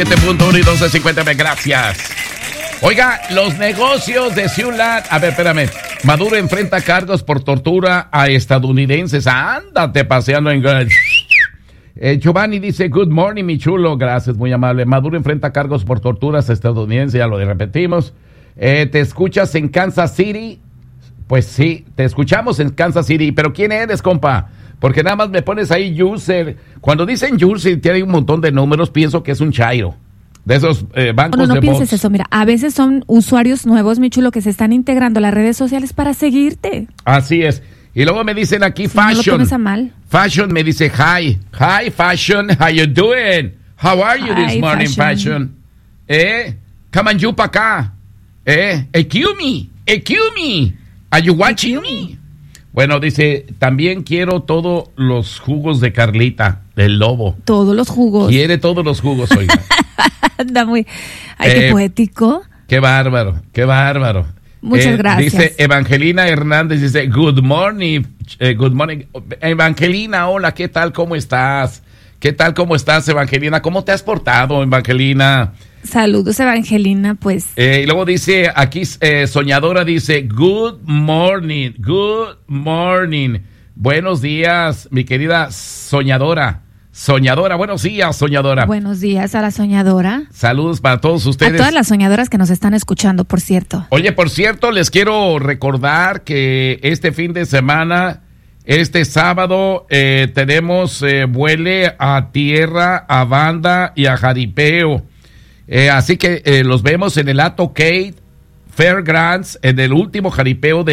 97.1 y 12.50. Gracias. Oiga, los negocios de Ciudad... A ver, espérame. Maduro enfrenta cargos por tortura a estadounidenses. Ándate paseando en... Giovanni dice, good morning, mi chulo. Gracias, muy amable. Maduro enfrenta cargos por torturas a estadounidenses. Ya lo repetimos. ¿Te escuchas en Kansas City? Pues sí, te escuchamos en Kansas City. ¿Pero quién eres, compa? Porque nada más me pones ahí user. Cuando dicen user, tiene un montón de números, pienso que es un chairo. De esos bancos no de pienses bots. eso, mira, a veces son usuarios nuevos, mi chulo, que se están integrando a las redes sociales para seguirte. Así es. Y luego me dicen aquí Fashion. No lo tomes a mal. Fashion me dice hi. Hi, Fashion. How you doing? How are you this morning, Fashion? Come on, you pa' acá. Excuse me. Are you watching me? Bueno, dice, también quiero todos los jugos de Carlita, del lobo. Todos los jugos. Quiere todos los jugos, oiga. Anda muy... Ay, qué poético. Qué bárbaro, qué bárbaro. Muchas gracias. Dice Evangelina Hernández, dice, good morning. Evangelina, hola, ¿qué tal? ¿Cómo estás? ¿Qué tal? ¿Cómo estás, Evangelina? ¿Cómo te has portado, Evangelina? Saludos, Evangelina, pues. Y luego dice, aquí Soñadora dice, good morning. Buenos días, mi querida Soñadora. Soñadora, buenos días, Soñadora. Buenos días a la Soñadora. Saludos para todos ustedes. A todas las soñadoras que nos están escuchando, por cierto. Oye, por cierto, les quiero recordar que este fin de semana, este sábado, tenemos vuele a tierra, a Banda y a Jaripeo. Así que los vemos en el Ato Kate Fairgrounds, en el último jaripeo de